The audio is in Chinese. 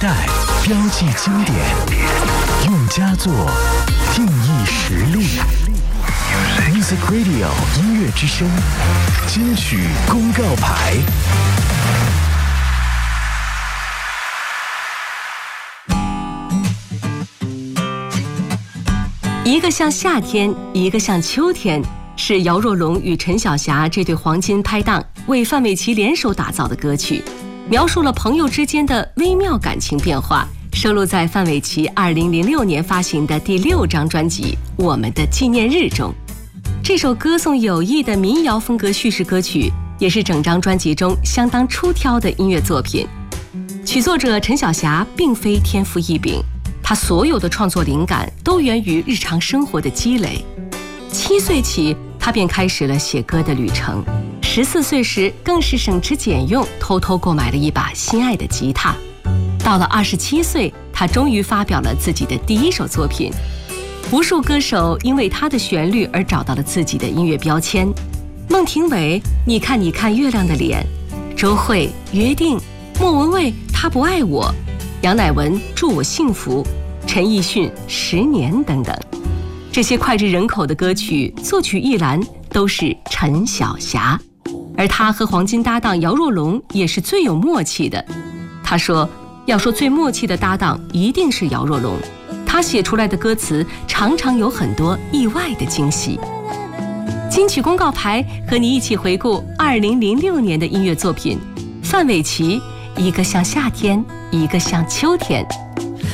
代，标记经典，用佳作定义实力。Music Radio 音乐之声金曲公告牌。 一个像夏天，一个像秋天，是姚若龙与陈晓霞这对黄金拍档为范玮琪联手打造的歌曲，描述了朋友之间的微妙感情变化，收录在范玮琪2006年发行的第6张专辑《我们的纪念日》中。这首歌颂友谊的民谣风格叙事歌曲，也是整张专辑中相当出挑的音乐作品。曲作者陈晓霞并非天赋异禀，她所有的创作灵感都源于日常生活的积累。7岁起，她便开始了写歌的旅程。14岁时，更是省吃俭用，偷偷购买了一把心爱的吉他。到了27岁，她终于发表了自己的第1首作品。无数歌手因为她的旋律而找到了自己的音乐标签。孟庭苇，你看你看月亮的脸；周蕙，约定；莫文蔚，他不爱我；杨乃文，祝我幸福；陈奕迅，10年等等。这些脍炙人口的歌曲，作曲一栏都是陈晓霞，而她和黄金搭档姚若龙也是最有默契的。他说，要说最默契的搭档，一定是姚若龙。他写出来的歌词常常有很多意外的惊喜。金曲公告牌和你一起回顾2006年的音乐作品，范玮琪，一个像夏天，一个像秋天。